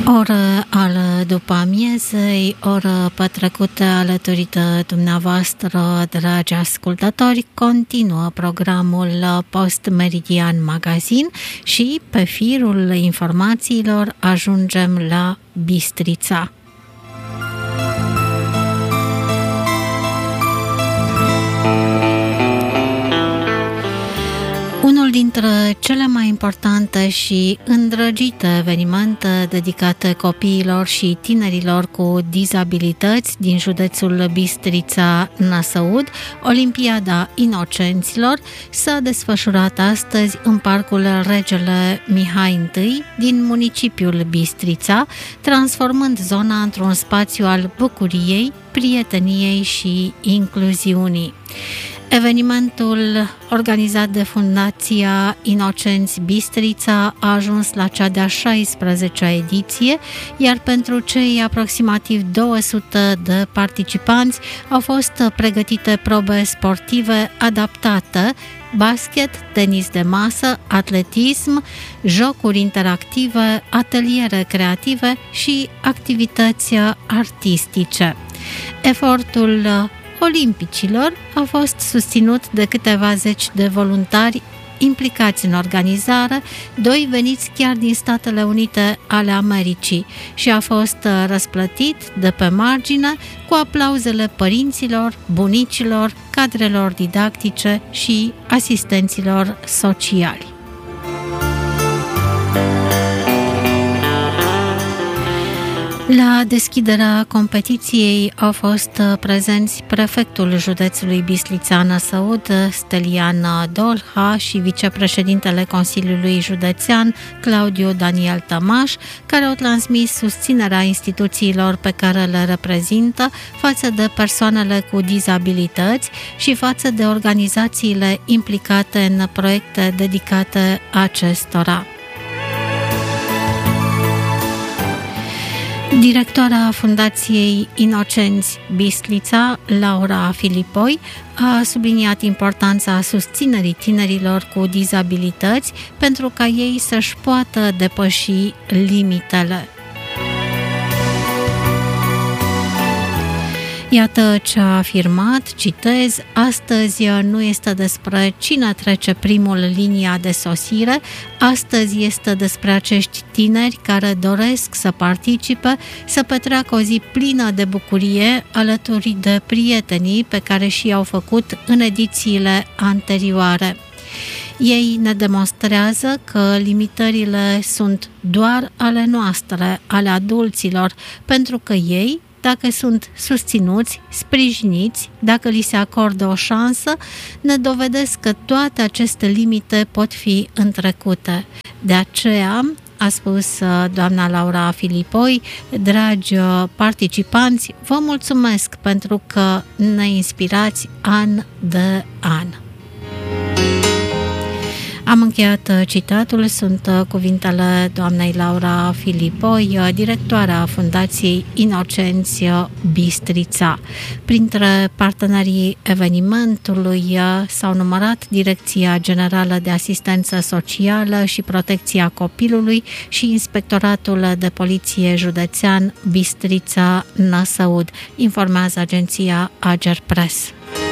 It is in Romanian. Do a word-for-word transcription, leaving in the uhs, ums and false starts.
Oră al după amiezei, oră petrecută alături de dumneavoastră, dragi ascultători, continuă programul Post Meridian Magazin și pe firul informațiilor ajungem la Bistrița. Unul dintre cele mai importante și îndrăgite evenimente dedicate copiilor și tinerilor cu dizabilități din județul Bistrița-Năsăud, Olimpiada Inocenților, s-a desfășurat astăzi în Parcul Regele Mihai I din municipiul Bistrița, transformând zona într-un spațiu al bucuriei, prieteniei și incluziunii. Evenimentul organizat de Fundația Inocenți Bistrița a ajuns la cea de-a șaisprezecea ediție, iar pentru cei aproximativ două sute de participanți au fost pregătite probe sportive adaptate, basket, tenis de masă, atletism, jocuri interactive, ateliere creative și activități artistice. Efortul olimpicilor a fost susținut de câteva zeci de voluntari implicați în organizare, doi veniți chiar din Statele Unite ale Americii, și a fost răsplătit de pe margine cu aplauzele părinților, bunicilor, cadrelor didactice și asistenților sociali. La deschiderea competiției au fost prezenți prefectul județului Bistrița-Năsăud, Stelian Dolha, și vicepreședintele Consiliului Județean, Claudiu Daniel Tămaș, care au transmis susținerea instituțiilor pe care le reprezintă față de persoanele cu dizabilități și față de organizațiile implicate în proiecte dedicate acestora. Directoarea Fundației Inocenți Bistrița, Laura Filipoi, a subliniat importanța susținerii tinerilor cu dizabilități pentru ca ei să-și poată depăși limitele. Iată ce a afirmat, citez: astăzi nu este despre cine trece primul linia de sosire, astăzi este despre acești tineri care doresc să participe, să petreacă o zi plină de bucurie alături de prietenii pe care și-i-au făcut în edițiile anterioare. Ei ne demonstrează că limitările sunt doar ale noastre, ale adulților, pentru că ei, dacă sunt susținuți, sprijiniți, dacă li se acordă o șansă, ne dovedesc că toate aceste limite pot fi întrecute. De aceea, a spus doamna Laura Filipoi, dragi participanți, vă mulțumesc pentru că ne inspirați an de an. Am încheiat citatul, sunt cuvintele doamnei Laura Filipoi, directoarea Fundației Inocenți Bistrița. Printre partenerii evenimentului s-au numărat Direcția Generală de Asistență Socială și Protecția Copilului și Inspectoratul de Poliție Județean Bistrița-Năsăud, informează agenția Agerpres.